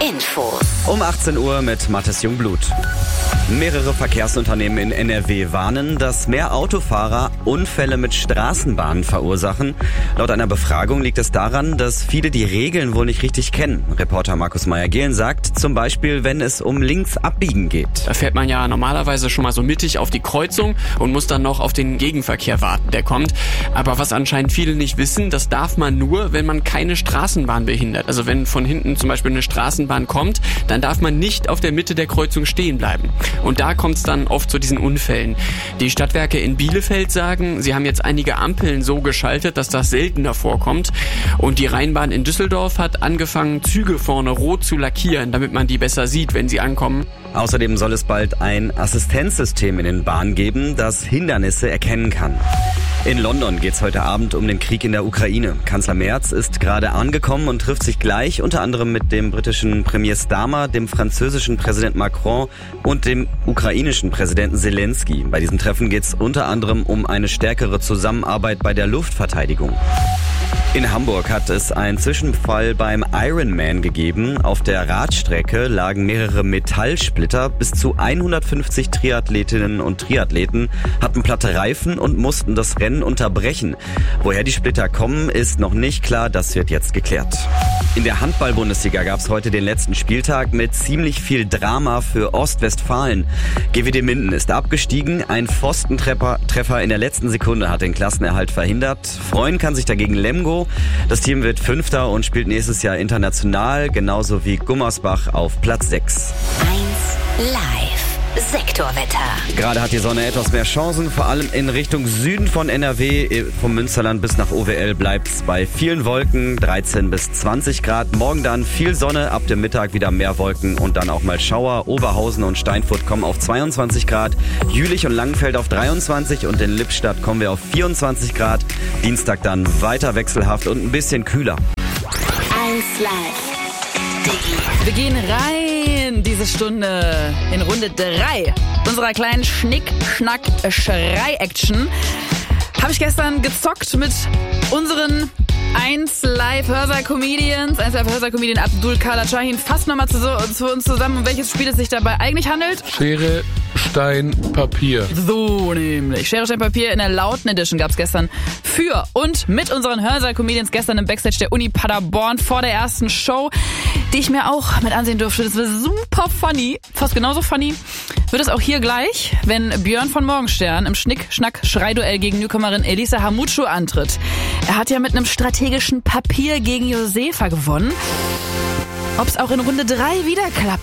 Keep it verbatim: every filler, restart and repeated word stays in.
Infos. Um achtzehn Uhr mit Mathis Jungblut. Mehrere Verkehrsunternehmen in N R W warnen, dass mehr Autofahrer Unfälle mit Straßenbahnen verursachen. Laut einer Befragung liegt es daran, dass viele die Regeln wohl nicht richtig kennen. Reporter Markus Meyer-Gehlen sagt zum Beispiel, wenn es um links abbiegen geht. Da fährt man ja normalerweise schon mal so mittig auf die Kreuzung und muss dann noch auf den Gegenverkehr warten, der kommt. Aber was anscheinend viele nicht wissen, das darf man nur, wenn man keine Straßenbahn behindert. Also wenn von hinten zum Beispiel eine Straßenbahn kommt, dann darf man nicht auf der Mitte der Kreuzung stehen bleiben. Und da kommt es dann oft zu diesen Unfällen. Die Stadtwerke in Bielefeld sagen, sie haben jetzt einige Ampeln so geschaltet, dass das seltener vorkommt. Und die Rheinbahn in Düsseldorf hat angefangen, Züge vorne rot zu lackieren, damit man die besser sieht, wenn sie ankommen. Außerdem soll es bald ein Assistenzsystem in den Bahnen geben, das Hindernisse erkennen kann. In London geht's heute Abend um den Krieg in der Ukraine. Kanzler Merz ist gerade angekommen und trifft sich gleich unter anderem mit dem britischen Premier Starmer, dem französischen Präsident Macron und dem ukrainischen Präsidenten Zelensky. Bei diesem Treffen geht's unter anderem um eine stärkere Zusammenarbeit bei der Luftverteidigung. In Hamburg hat es einen Zwischenfall beim Ironman gegeben. Auf der Radstrecke lagen mehrere Metallsplitter. Bis zu hundertfünfzig Triathletinnen und Triathleten hatten platte Reifen und mussten das Rennen unterbrechen. Woher die Splitter kommen, ist noch nicht klar. Das wird jetzt geklärt. In der Handball-Bundesliga gab es heute den letzten Spieltag mit ziemlich viel Drama für Ostwestfalen. G W D Minden ist abgestiegen. Ein Pfostentreffer Treffer in der letzten Sekunde hat den Klassenerhalt verhindert. Freuen kann sich dagegen Lemgo. Das Team wird Fünfter und spielt nächstes Jahr international, genauso wie Gummersbach auf Platz sechs. eins live. Sektorwetter. Gerade hat die Sonne etwas mehr Chancen, vor allem in Richtung Süden von N R W. Vom Münsterland bis nach O W L bleibt es bei vielen Wolken, dreizehn bis zwanzig Grad. Morgen dann viel Sonne, ab dem Mittag wieder mehr Wolken und dann auch mal Schauer. Oberhausen und Steinfurt kommen auf zweiundzwanzig Grad, Jülich und Langenfeld auf dreiundzwanzig und in Lippstadt kommen wir auf vierundzwanzig Grad. Dienstag dann weiter wechselhaft und ein bisschen kühler. eins live. Wir gehen rein diese Stunde in Runde drei unserer kleinen Schnick-Schnack-Schrei-Action. Habe ich gestern gezockt mit unseren eins live Hörsaal-Comedians, eins live Hörsaal-Comedian Abdul Kader Shahin. Fasst nochmal zu, zu uns zusammen, um welches Spiel es sich dabei eigentlich handelt. Schere, Stein, Papier. So nämlich. Schere, Stein, Papier in der lauten Edition gab's gestern für und mit unseren Hörsaal-Comedians gestern im Backstage der Uni Paderborn vor der ersten Show, die ich mir auch mit ansehen durfte. Das war super funny. Fast genauso funny wird es auch hier gleich, wenn Björn von Morgenstern im Schnick-Schnack-Schreiduell gegen Newcomerin Elisa Hamutschu antritt. Er hat ja mit einem strategischen Papier gegen Josefa gewonnen. Ob es auch in Runde drei wieder klappt,